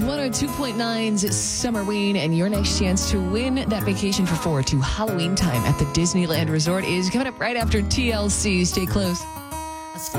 102.9's Summerween, and your next chance to win that vacation for 4 to Halloween time at the Disneyland Resort is coming up right after TLC. Stay close.